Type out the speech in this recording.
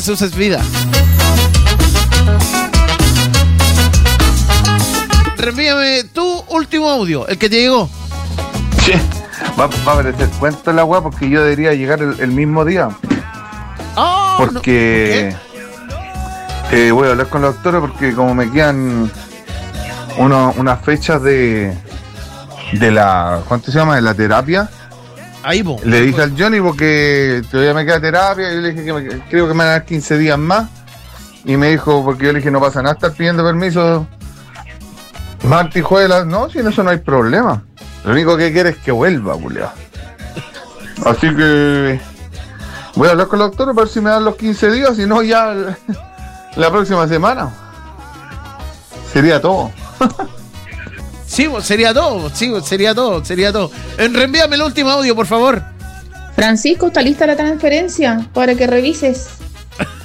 Jesús es vida. Reenvíame tu último audio, el que te llegó. Sí, va a parecer cuento la weá porque yo debería llegar el mismo día. Oh, porque voy a hablar con la doctora porque como me quedan unas fechas de la, ¿cuánto se llama? De la terapia. Ahí vos. Le dije al Johnny porque todavía me queda terapia y le dije que creo que me van a dar 15 días más. Y me dijo, porque yo le dije no pasa nada estar pidiendo permiso martes y jueves. No, si en eso no hay problema. Lo único que quiere es que vuelva, culiao. Así que voy a hablar con la doctora para ver si me dan los 15 días, si no ya la próxima semana. Sería todo. Sí, sería todo, sí, sería todo. Reenvíame el último audio, por favor. Francisco, ¿está lista la transferencia para que revises?